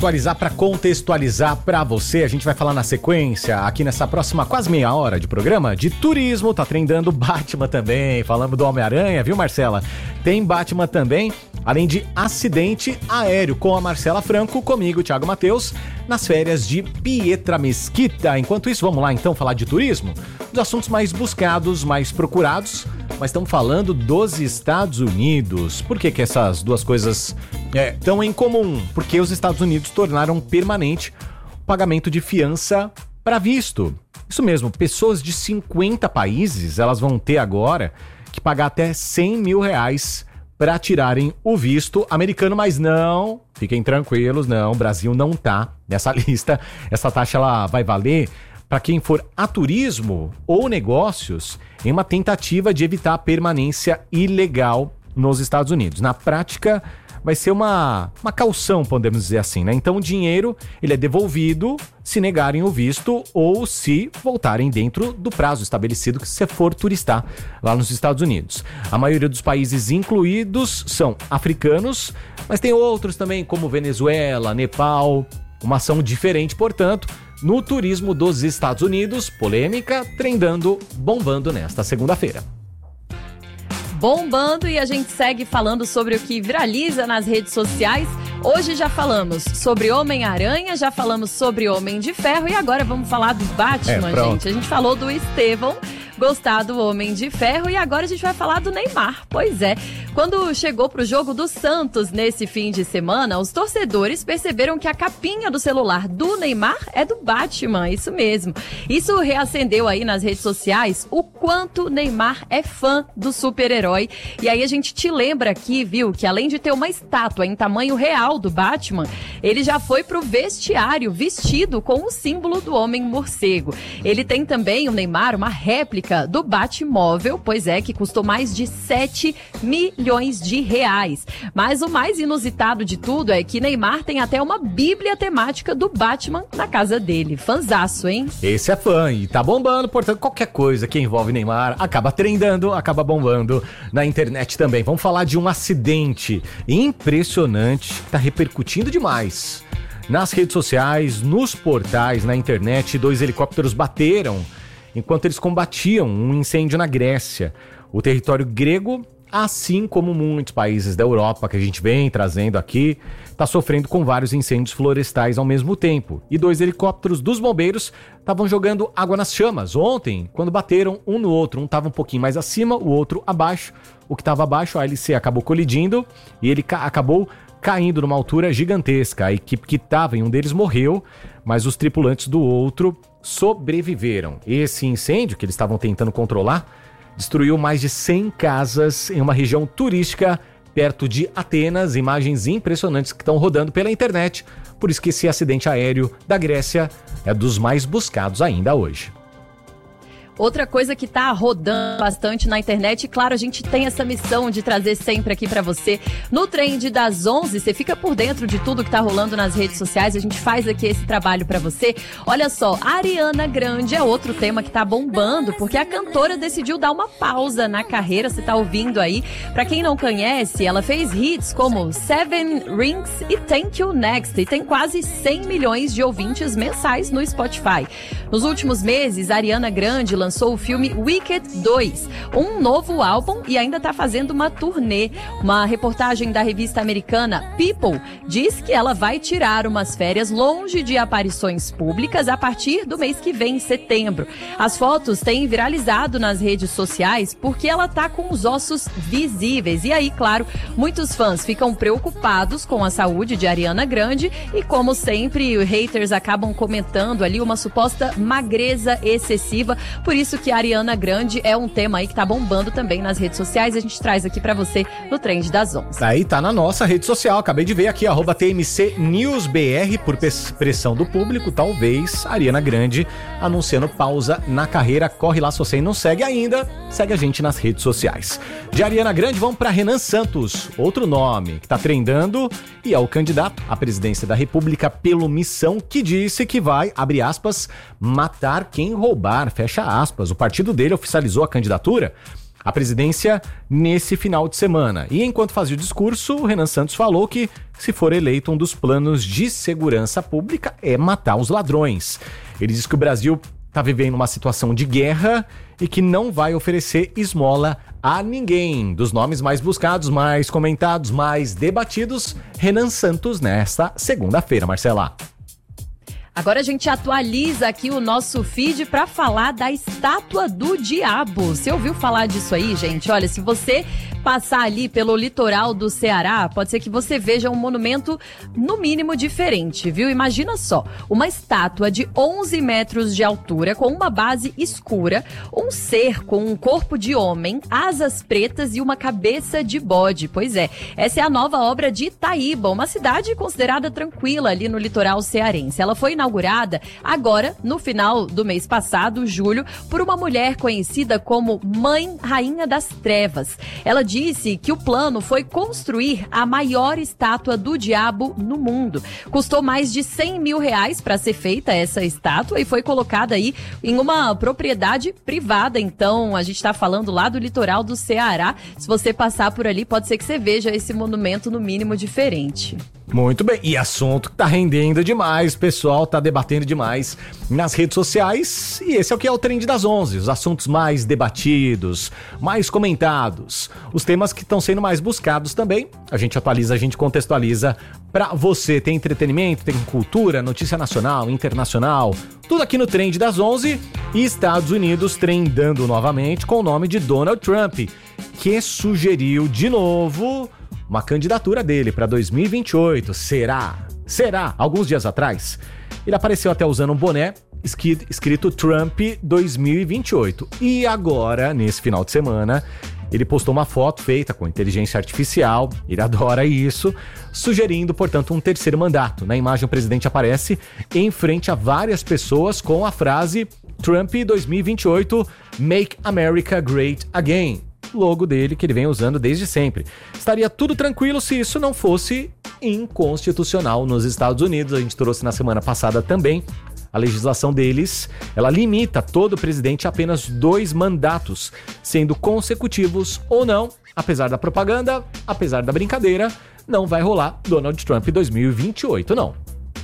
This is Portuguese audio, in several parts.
atualizar, para contextualizar para você. A gente vai falar na sequência, aqui nessa próxima quase meia hora de programa, de turismo. Tá trendando Batman também. Falamos do Homem-Aranha, viu, Marcela? Tem Batman também, além de acidente aéreo com a Marcela Franco, comigo, Thiago Matheus, nas férias de Pietra Mesquita. Enquanto isso, vamos lá então falar de turismo? Dos assuntos mais buscados, mais procurados, mas estamos falando dos Estados Unidos. Por que essas duas coisas estão em comum? Porque os Estados Unidos tornaram permanente o pagamento de fiança para visto. Isso mesmo, pessoas de 50 países, elas vão ter agora que pagar até R$100 mil para tirarem o visto americano, mas não, fiquem tranquilos, não, o Brasil não tá nessa lista. Essa taxa ela vai valer para quem for a turismo ou negócios em uma tentativa de evitar a permanência ilegal nos Estados Unidos. Na prática, vai ser uma caução, podemos dizer assim, né? Então o dinheiro ele é devolvido se negarem o visto ou se voltarem dentro do prazo estabelecido que você for turistar lá nos Estados Unidos. A maioria dos países incluídos são africanos, mas tem outros também como Venezuela, Nepal, uma ação diferente, portanto, no turismo dos Estados Unidos, polêmica, trendando, bombando nesta segunda-feira. Bombando, e a gente segue falando sobre o que viraliza nas redes sociais. Hoje já falamos sobre Homem-Aranha, já falamos sobre Homem de Ferro e agora vamos falar do Batman, gente. A gente falou do Estevão, gostar do Homem de Ferro, e agora a gente vai falar do Neymar. Pois é, quando chegou pro jogo do Santos nesse fim de semana, os torcedores perceberam que a capinha do celular do Neymar é do Batman, isso mesmo. Isso reacendeu aí nas redes sociais o quanto Neymar é fã do super-herói. E aí a gente te lembra aqui, viu, que além de ter uma estátua em tamanho real do Batman, ele já foi pro vestiário vestido com o símbolo do Homem-Morcego. Ele tem também, o Neymar, uma réplica do Batmóvel, pois é, que custou mais de R$7 milhões. Mas o mais inusitado de tudo é que Neymar tem até uma bíblia temática do Batman na casa dele. Fanzaço, hein? Esse é fã e tá bombando, portanto qualquer coisa que envolve Neymar acaba trendando, acaba bombando na internet também. Vamos falar de um acidente impressionante que tá repercutindo demais. Nas redes sociais, nos portais, na internet, 2 helicópteros bateram enquanto eles combatiam um incêndio na Grécia. O território grego, assim como muitos países da Europa que a gente vem trazendo aqui, está sofrendo com vários incêndios florestais ao mesmo tempo. E 2 helicópteros dos bombeiros estavam jogando água nas chamas ontem, quando bateram um no outro. Um estava um pouquinho mais acima, o outro abaixo. O que estava abaixo, a hélice acabou colidindo e ele acabou caindo numa altura gigantesca. A equipe que estava em um deles morreu, mas os tripulantes do outro sobreviveram. Esse incêndio que eles estavam tentando controlar destruiu mais de 100 casas em uma região turística perto de Atenas. Imagens impressionantes que estão rodando pela internet. Por isso que esse acidente aéreo da Grécia é dos mais buscados ainda hoje. Outra coisa que tá rodando bastante na internet, e claro, a gente tem essa missão de trazer sempre aqui pra você. No Trend das 11, você fica por dentro de tudo que tá rolando nas redes sociais, a gente faz aqui esse trabalho pra você. Olha só, a Ariana Grande é outro tema que tá bombando, porque a cantora decidiu dar uma pausa na carreira, você tá ouvindo aí. Pra quem não conhece, ela fez hits como Seven Rings e Thank You Next, e tem quase 100 milhões de ouvintes mensais no Spotify. Nos últimos meses, a Ariana Grande lançou o filme Wicked 2, um novo álbum, e ainda está fazendo uma turnê. Uma reportagem da revista americana People diz que ela vai tirar umas férias longe de aparições públicas a partir do mês que vem, em setembro. As fotos têm viralizado nas redes sociais porque ela tá com os ossos visíveis. E aí, claro, muitos fãs ficam preocupados com a saúde de Ariana Grande e, como sempre, os haters acabam comentando ali uma suposta magreza excessiva. Por isso que a Ariana Grande é um tema aí que tá bombando também nas redes sociais. A gente traz aqui pra você no Trend das 11. Aí tá na nossa rede social, acabei de ver aqui, @TMCNewsBR, por pressão do público, talvez a Ariana Grande anunciando pausa na carreira. Corre lá, se você não segue ainda, segue a gente nas redes sociais. De Ariana Grande, vamos pra Renan Santos, outro nome que tá trendando e é o candidato à presidência da República pelo Missão, que disse que vai, abre aspas, matar quem roubar, fecha aspas. O partido dele oficializou a candidatura a presidência nesse final de semana. E enquanto fazia o discurso, o Renan Santos falou que, se for eleito, um dos planos de segurança pública é matar os ladrões. Ele disse que o Brasil está vivendo uma situação de guerra e que não vai oferecer esmola a ninguém. Dos nomes mais buscados, mais comentados, mais debatidos, Renan Santos nesta segunda-feira, Marcela. Agora a gente atualiza aqui o nosso feed para falar da estátua do diabo. Você ouviu falar disso aí, gente? Olha, se você passar ali pelo litoral do Ceará, pode ser que você veja um monumento no mínimo diferente, viu? Imagina só, uma estátua de 11 metros de altura com uma base escura, um ser com um corpo de homem, asas pretas e uma cabeça de bode. Pois é, essa é a nova obra de Itaíba, uma cidade considerada tranquila ali no litoral cearense. Ela foi inaugurada agora, no final do mês passado, julho, por uma mulher conhecida como Mãe Rainha das Trevas. Ela disse que o plano foi construir a maior estátua do diabo no mundo. Custou mais de R$100 mil para ser feita essa estátua e foi colocada aí em uma propriedade privada. Então, a gente está falando lá do litoral do Ceará. Se você passar por ali, pode ser que você veja esse monumento no mínimo diferente. Muito bem, e assunto que tá rendendo demais, pessoal tá debatendo demais nas redes sociais, e esse é o que é o Trend das 11, os assuntos mais debatidos, mais comentados, os temas que estão sendo mais buscados também, a gente atualiza, a gente contextualiza pra você. Tem entretenimento, tem cultura, notícia nacional, internacional, tudo aqui no Trend das 11, e Estados Unidos trendando novamente com o nome de Donald Trump, que sugeriu de novo uma candidatura dele para 2028. Será? Alguns dias atrás, ele apareceu até usando um boné escrito Trump 2028. E agora, nesse final de semana, ele postou uma foto feita com inteligência artificial, ele adora isso, sugerindo, portanto, um terceiro mandato. Na imagem, o presidente aparece em frente a várias pessoas com a frase Trump 2028, Make America Great Again. Logo dele, que ele vem usando desde sempre. Estaria tudo tranquilo se isso não fosse inconstitucional nos Estados Unidos. A gente trouxe na semana passada também. A legislação deles, ela limita todo presidente a apenas 2 mandatos, sendo consecutivos ou não. Apesar da propaganda, apesar da brincadeira, não vai rolar Donald Trump 2028, não.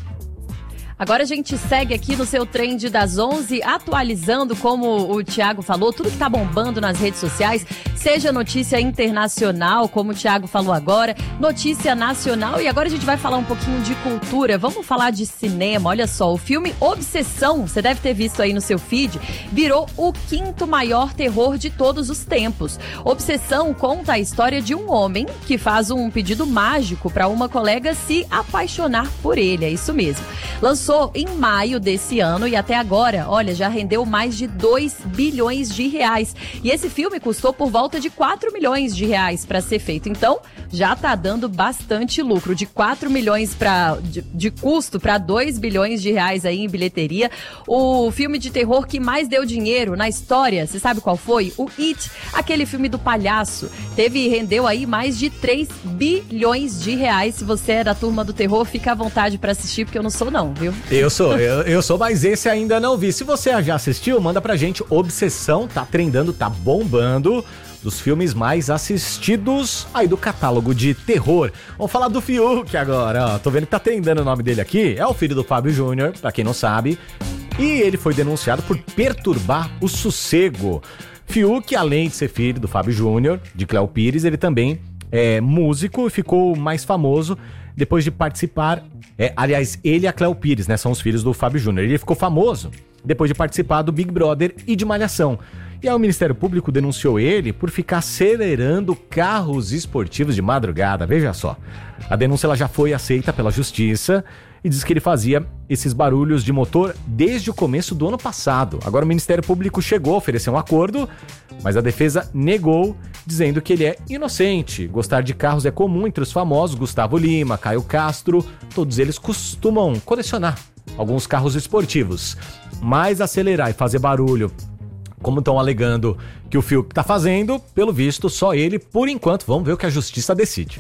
Agora a gente segue aqui no seu Trend das 11, atualizando, como o Thiago falou, tudo que tá bombando nas redes sociais, seja notícia internacional, como o Thiago falou agora, notícia nacional, e agora a gente vai falar um pouquinho de cultura, vamos falar de cinema. Olha só, o filme Obsessão, você deve ter visto aí no seu feed, virou o 5º maior terror de todos os tempos. Obsessão conta a história de um homem que faz um pedido mágico para uma colega se apaixonar por ele, é isso mesmo. Lançou em maio desse ano e até agora, olha, já rendeu mais de 2 bilhões de reais. E esse filme custou por volta de 4 milhões de reais para ser feito. Então, já tá dando bastante lucro. De 4 milhões de custo para 2 bilhões de reais aí em bilheteria. O filme de terror que mais deu dinheiro na história, você sabe qual foi? O It, aquele filme do palhaço. Rendeu aí mais de 3 bilhões de reais. Se você é da turma do terror, fica à vontade para assistir, porque eu não sou não, viu? Eu sou, mas esse ainda não vi. Se você já assistiu, manda pra gente. Obsessão, tá trendando, tá bombando. Dos filmes mais assistidos aí do catálogo de terror. Vamos falar do Fiuk agora, ó. Tô vendo que tá trendando o nome dele aqui. É o filho do Fábio Júnior, pra quem não sabe. E ele foi denunciado por perturbar o sossego. Fiuk, além de ser filho do Fábio Júnior, de Cléo Pires, ele também é músico e ficou mais famoso depois de participar. Aliás, ele e a Cléo Pires, né? São os filhos do Fábio Júnior. Ele ficou famoso depois de participar do Big Brother e de Malhação. E aí o Ministério Público denunciou ele por ficar acelerando carros esportivos de madrugada. Veja só. A denúncia ela já foi aceita pela Justiça e diz que ele fazia esses barulhos de motor desde o começo do ano passado. Agora o Ministério Público chegou a oferecer um acordo, mas a defesa negou, dizendo que ele é inocente. Gostar de carros é comum entre os famosos Gustavo Lima, Caio Castro, todos eles costumam colecionar alguns carros esportivos. Mas acelerar e fazer barulho, como estão alegando que o Fiuk está fazendo, pelo visto, só ele, por enquanto. Vamos ver o que a Justiça decide.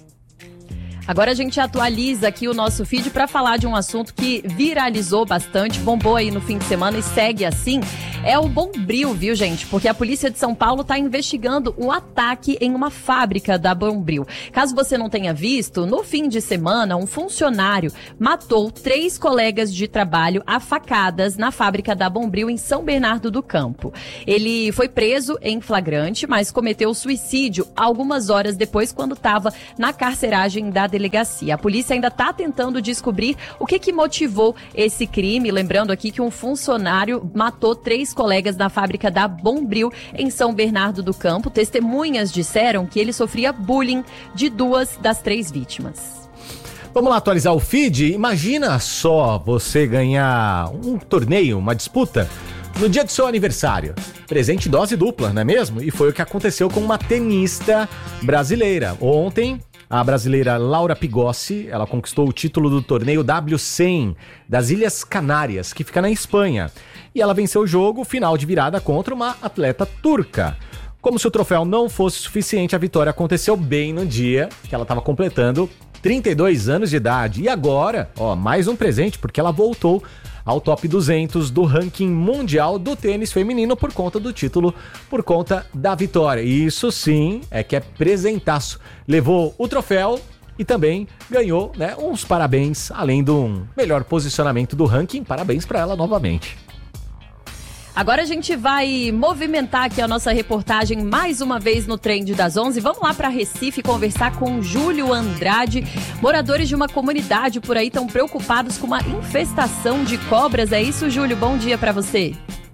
Agora a gente atualiza aqui o nosso feed para falar de um assunto que viralizou bastante, bombou aí no fim de semana e segue assim. é o Bombril, viu, gente? Porque a polícia de São Paulo está investigando um ataque em uma fábrica da Bombril. Caso você não tenha visto, no fim de semana, um funcionário matou 3 colegas de trabalho a facadas na fábrica da Bombril em São Bernardo do Campo. Ele foi preso em flagrante, mas cometeu suicídio algumas horas depois, quando estava na carceragem da delegacia. A polícia ainda está tentando descobrir o que motivou esse crime. Lembrando aqui que um funcionário matou 3 colegas da fábrica da Bombril em São Bernardo do Campo. Testemunhas disseram que ele sofria bullying de 2 das 3 vítimas. Vamos lá atualizar o feed? Imagina só você ganhar um torneio, uma disputa, no dia do seu aniversário. Presente dose dupla, não é mesmo? E foi o que aconteceu com uma tenista brasileira. Ontem, a brasileira Laura Pigossi, ela conquistou o título do torneio W100 das Ilhas Canárias, que fica na Espanha. E ela venceu o jogo final de virada contra uma atleta turca. Como se o troféu não fosse suficiente, a vitória aconteceu bem no dia que ela estava completando 32 anos de idade. E agora, mais um presente, porque ela voltou ao top 200 do ranking mundial do tênis feminino por conta do título, por conta da vitória. E isso sim é que é presentaço. Levou o troféu e também ganhou, né, uns parabéns, além de um melhor posicionamento do ranking. Parabéns para ela novamente. Agora a gente vai movimentar aqui a nossa reportagem mais uma vez no Trend das 11. Vamos lá para Recife conversar com Júlio Andrade. Moradores de uma comunidade por aí estão preocupados com uma infestação de cobras. É isso, Júlio? Bom dia para você.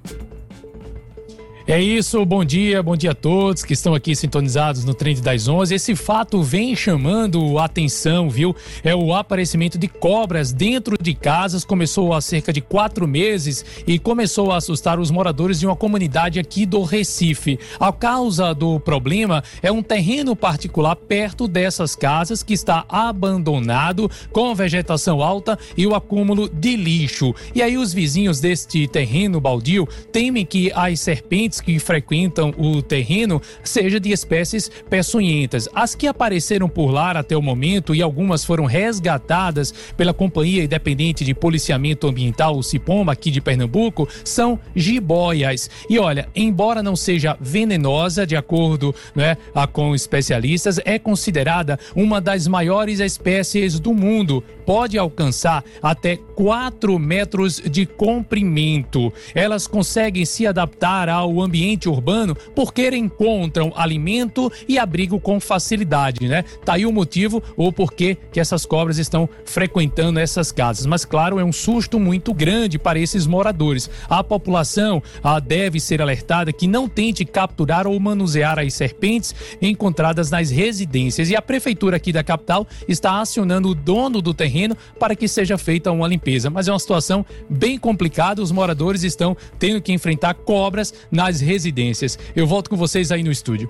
É isso, bom dia a todos que estão aqui sintonizados no Trend das 11. Esse fato vem chamando a atenção, viu? É o aparecimento de cobras dentro de casas. Começou há cerca de 4 meses e começou a assustar os moradores de uma comunidade aqui do Recife. A causa do problema é um terreno particular perto dessas casas que está abandonado, com vegetação alta e o acúmulo de lixo. E aí os vizinhos deste terreno baldio temem que as serpentes que frequentam o terreno seja de espécies peçonhentas. As que apareceram por lá até o momento, e algumas foram resgatadas pela Companhia Independente de Policiamento Ambiental, o CIPOMA, aqui de Pernambuco, são jiboias. E olha, embora não seja venenosa, de acordo, né, com especialistas, é considerada uma das maiores espécies do mundo. Pode alcançar até 4 metros de comprimento. Elas conseguem se adaptar ao ambiente urbano porque encontram alimento e abrigo com facilidade, né? Tá aí o motivo ou porquê que essas cobras estão frequentando essas casas. Mas claro, é um susto muito grande para esses moradores. A população deve ser alertada que não tente capturar ou manusear as serpentes encontradas nas residências. E a prefeitura aqui da capital está acionando o dono do terreno para que seja feita uma limpeza. Mas é uma situação bem complicada, os moradores estão tendo que enfrentar cobras nas residências. Eu volto com vocês aí no estúdio.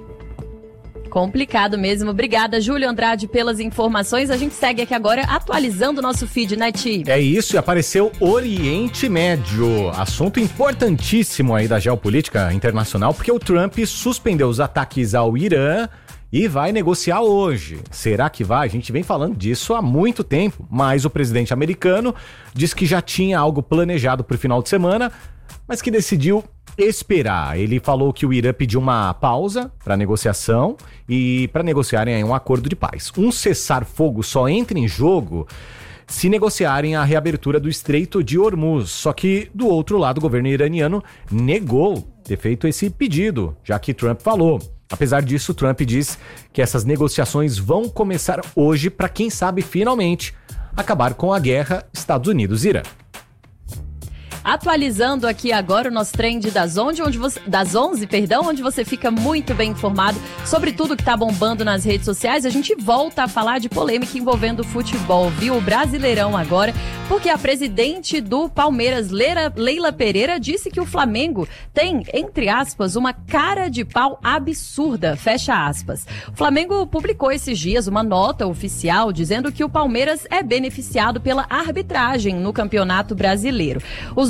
Complicado mesmo. Obrigada, Júlio Andrade, pelas informações. A gente segue aqui agora atualizando o nosso feed, né, Ti? É isso, e apareceu Oriente Médio. Assunto importantíssimo aí da geopolítica internacional, porque o Trump suspendeu os ataques ao Irã e vai negociar hoje. Será que vai? A gente vem falando disso há muito tempo, mas o presidente americano diz que já tinha algo planejado para o final de semana, mas que decidiu esperar. Ele falou que o Irã pediu uma pausa para negociação e para negociarem aí um acordo de paz. Um cessar-fogo só entra em jogo se negociarem a reabertura do Estreito de Hormuz. Só que, do outro lado, o governo iraniano negou ter feito esse pedido, já que Trump falou. Apesar disso, Trump diz que essas negociações vão começar hoje para, quem sabe, finalmente acabar com a guerra Estados Unidos-Irã. Atualizando aqui agora o nosso Trend das 11, onde você fica muito bem informado sobre tudo que tá bombando nas redes sociais. A gente volta a falar de polêmica envolvendo o futebol, viu? O Brasileirão agora, porque a presidente do Palmeiras, Leila Pereira, disse que o Flamengo tem, entre aspas, uma cara de pau absurda, fecha aspas. O Flamengo publicou esses dias uma nota oficial dizendo que o Palmeiras é beneficiado pela arbitragem no Campeonato Brasileiro. Os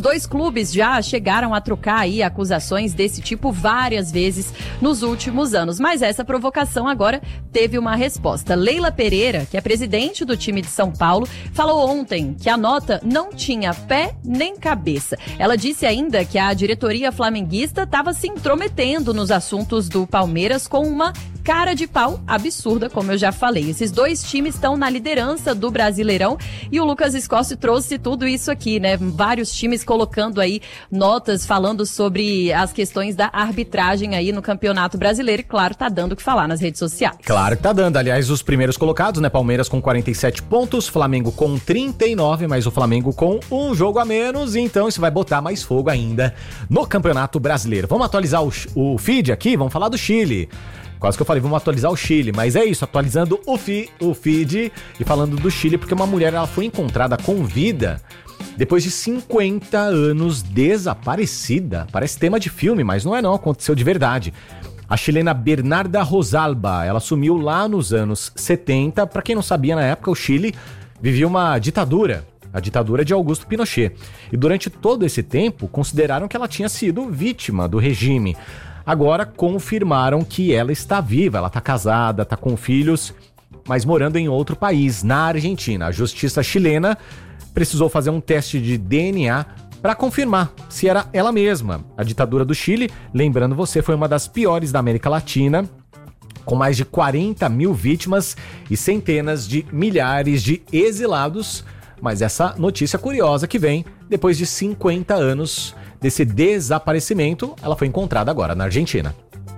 dois clubes já chegaram a trocar aí acusações desse tipo várias vezes nos últimos anos, mas essa provocação agora teve uma resposta. Leila Pereira, que é presidente do time de São Paulo, falou ontem que a nota não tinha pé nem cabeça. Ela disse ainda que a diretoria flamenguista estava se intrometendo nos assuntos do Palmeiras com uma cara de pau absurda, como eu já falei. Esses dois times estão na liderança do Brasileirão e o Lucas Escócio trouxe tudo isso aqui, né? Vários times colocando aí notas falando sobre as questões da arbitragem aí no Campeonato Brasileiro e, claro, tá dando o que falar nas redes sociais. Claro que tá dando. Aliás, os primeiros colocados, né? Palmeiras com 47 pontos, Flamengo com 39, mas o Flamengo com um jogo a menos, então isso vai botar mais fogo ainda no Campeonato Brasileiro. Vamos atualizar o feed aqui? Vamos falar do Chile. Quase que eu falei, vamos atualizar o Chile, mas é isso, atualizando o feed e falando do Chile, porque uma mulher ela foi encontrada com vida depois de 50 anos desaparecida. Parece tema de filme, mas não é não, aconteceu de verdade. A chilena Bernarda Rosalba, ela sumiu lá nos anos 70. Para quem não sabia, na época o Chile vivia uma ditadura. A ditadura de Augusto Pinochet. E durante todo esse tempo, consideraram que ela tinha sido vítima do regime. Agora confirmaram que ela está viva, ela está casada, está com filhos, mas morando em outro país, na Argentina. A justiça chilena precisou fazer um teste de DNA para confirmar se era ela mesma. A ditadura do Chile, lembrando você, foi uma das piores da América Latina, com mais de 40 mil vítimas e centenas de milhares de exilados. Mas essa notícia curiosa que vem depois de 50 anos desse desaparecimento, ela foi encontrada agora na Argentina.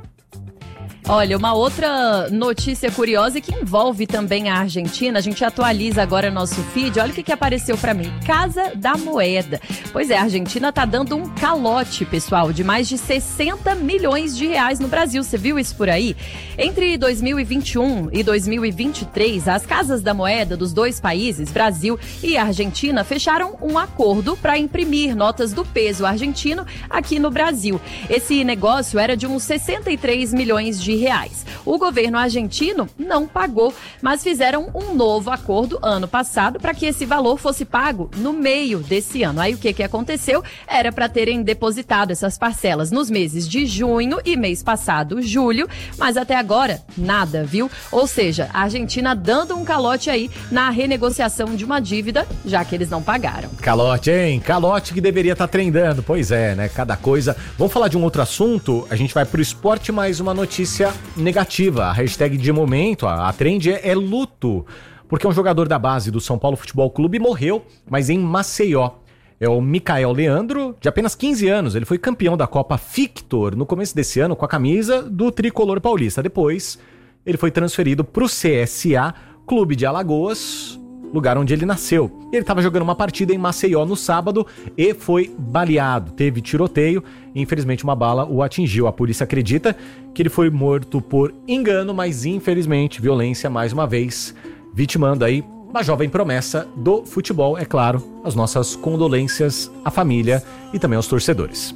Olha, uma outra notícia curiosa que envolve também a Argentina, a gente atualiza agora nosso feed, olha o que apareceu pra mim, Casa da Moeda. Pois é, a Argentina tá dando um calote, pessoal, de mais de 60 milhões de reais no Brasil, você viu isso por aí? Entre 2021 e 2023, as Casas da Moeda dos dois países, Brasil e Argentina, fecharam um acordo para imprimir notas do peso argentino aqui no Brasil. Esse negócio era de uns 63 milhões de reais. O governo argentino não pagou, mas fizeram um novo acordo ano passado para que esse valor fosse pago no meio desse ano. Aí o que aconteceu? Era para terem depositado essas parcelas nos meses de junho e mês passado, julho, mas até agora nada, viu? Ou seja, a Argentina dando um calote aí na renegociação de uma dívida, já que eles não pagaram. Calote, hein? Calote que deveria estar trendando. Pois é, né? Cada coisa. Vamos falar de um outro assunto? A gente vai pro esporte, mais uma notícia negativa. A hashtag de momento, a trend é luto, porque um jogador da base do São Paulo Futebol Clube morreu, mas em Maceió. É o Micael Leandro, de apenas 15 anos. Ele foi campeão da Copa Victor no começo desse ano com a camisa do Tricolor Paulista. Depois, ele foi transferido para o CSA, Clube de Alagoas, lugar onde ele nasceu. Ele estava jogando uma partida em Maceió no sábado e foi baleado. Teve tiroteio e infelizmente uma bala o atingiu. A polícia acredita que ele foi morto por engano, mas infelizmente violência mais uma vez, vitimando aí uma jovem promessa do futebol. É claro, as nossas condolências à família e também aos torcedores.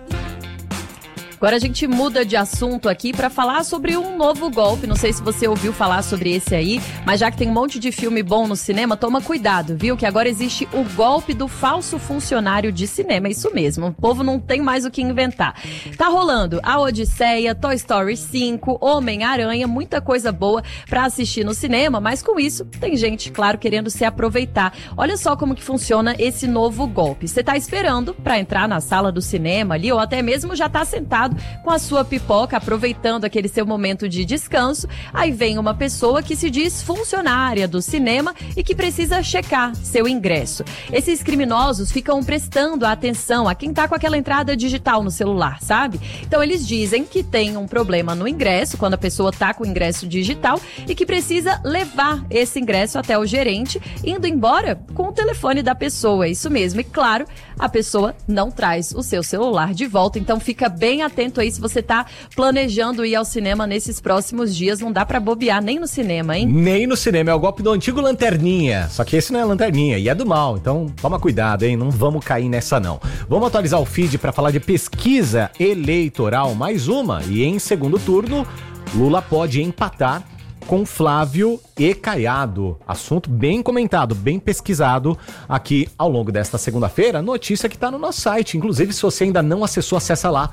Agora a gente muda de assunto aqui para falar sobre um novo golpe. Não sei se você ouviu falar sobre esse aí, mas já que tem um monte de filme bom no cinema, toma cuidado, viu? Que agora existe o golpe do falso funcionário de cinema. Isso mesmo, o povo não tem mais o que inventar. Tá rolando a Odisseia, Toy Story 5, Homem-Aranha, muita coisa boa para assistir no cinema, mas com isso tem gente, claro, querendo se aproveitar. Olha só como que funciona esse novo golpe. Você tá esperando para entrar na sala do cinema ali, ou até mesmo já tá sentado com a sua pipoca, aproveitando aquele seu momento de descanso. Aí vem uma pessoa que se diz funcionária do cinema e que precisa checar seu ingresso. Esses criminosos ficam prestando atenção a quem tá com aquela entrada digital no celular, sabe? Então eles dizem que tem um problema no ingresso, quando a pessoa tá com o ingresso digital, e que precisa levar esse ingresso até o gerente, indo embora com o telefone da pessoa. É isso mesmo. E claro, a pessoa não traz o seu celular de volta, então fica bem atento aí se você tá planejando ir ao cinema nesses próximos dias. Não dá pra bobear nem no cinema, hein? Nem no cinema, é o golpe do antigo lanterninha. Só que esse não é lanterninha e é do mal, então toma cuidado, hein? Não vamos cair nessa não. Vamos atualizar o feed pra falar de pesquisa eleitoral, mais uma. E em segundo turno, Lula pode empatar com Flávio e Caiado. Assunto bem comentado, bem pesquisado aqui ao longo desta segunda-feira. Notícia que está no nosso site. Inclusive, se você ainda não acessou, acessa lá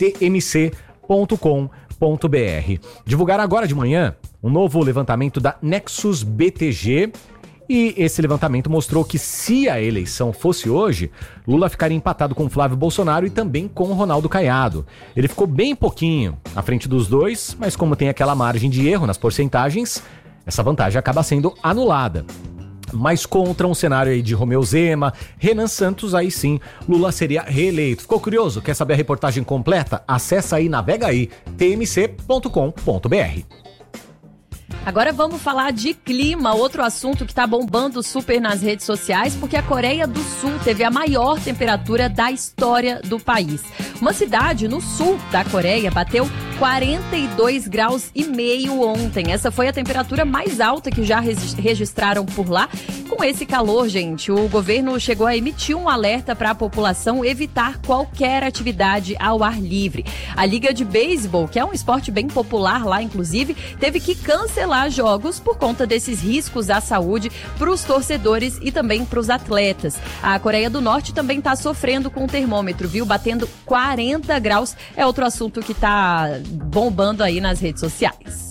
tmc.com.br. Divulgaram agora de manhã um novo levantamento da Nexus BTG. E esse levantamento mostrou que se a eleição fosse hoje, Lula ficaria empatado com Flávio Bolsonaro e também com Ronaldo Caiado. Ele ficou bem pouquinho à frente dos dois, mas como tem aquela margem de erro nas porcentagens, essa vantagem acaba sendo anulada. Mas contra um cenário aí de Romeu Zema, Renan Santos, aí sim, Lula seria reeleito. Ficou curioso? Quer saber a reportagem completa? Acessa aí, navega aí, tmc.com.br. Agora vamos falar de clima, outro assunto que está bombando super nas redes sociais, porque a Coreia do Sul teve a maior temperatura da história do país. Uma cidade no sul da Coreia bateu 42,5 graus ontem. Essa foi a temperatura mais alta que já registraram por lá. Com esse calor, gente, o governo chegou a emitir um alerta para a população evitar qualquer atividade ao ar livre. A Liga de Beisebol, que é um esporte bem popular lá, inclusive, teve que cancelar jogos por conta desses riscos à saúde para os torcedores e também para os atletas. A Coreia do Norte também está sofrendo com o termômetro, viu? Batendo 40 graus. É outro assunto que está bombando aí nas redes sociais.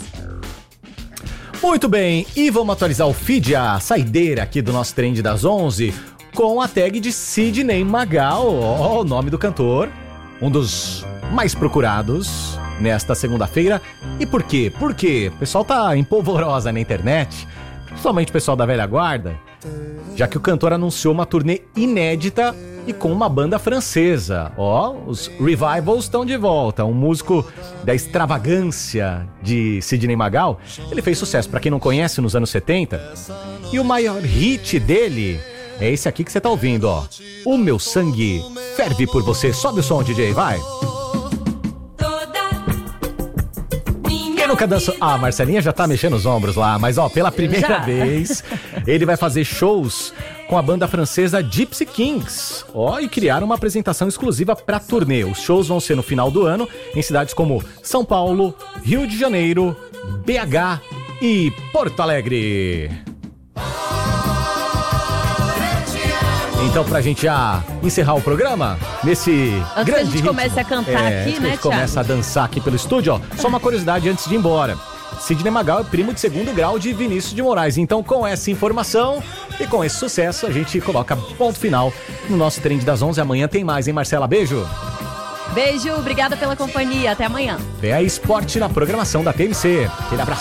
Muito bem, e vamos atualizar o feed, a saideira aqui do nosso Trend das 11, com a tag de Sidney Magal, o nome do cantor, um dos mais procurados nesta segunda-feira. E por quê? Porque o pessoal tá em polvorosa na internet, principalmente o pessoal da velha guarda, já que o cantor anunciou uma turnê inédita e com uma banda francesa. Os Revivals estão de volta. Um músico da extravagância de Sidney Magal. Ele fez sucesso, pra quem não conhece, nos anos 70. E o maior hit dele é esse aqui que você tá ouvindo, ó. O Meu Sangue Ferve por Você. Sobe o som, DJ, vai. Quem nunca dançou? Ah, a Marcelinha já tá mexendo os ombros lá. Mas, ó, pela primeira vez, ele vai fazer shows com a banda francesa Gypsy Kings. E criaram uma apresentação exclusiva para turnê. Os shows vão ser no final do ano em cidades como São Paulo, Rio de Janeiro, BH e Porto Alegre. Então, pra gente já encerrar o programa, nesse antes grande que a gente ritmo, comece a cantar aqui, né, a gente começa a dançar aqui pelo estúdio, ó. Só uma curiosidade antes de ir embora. Sidney Magal é primo de segundo grau de Vinícius de Moraes. Então, com essa informação e com esse sucesso, a gente coloca ponto final no nosso Trend das 11. Amanhã tem mais, hein, Marcela? Beijo! Beijo, obrigada pela companhia. Até amanhã. Vem aí Esporte na programação da TMC. Aquele abraço.